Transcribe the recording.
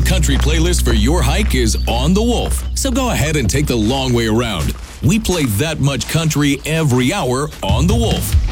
country playlist for your hike is On the Wolf. So go ahead and take the long way around. We play that much country every hour on The Wolf.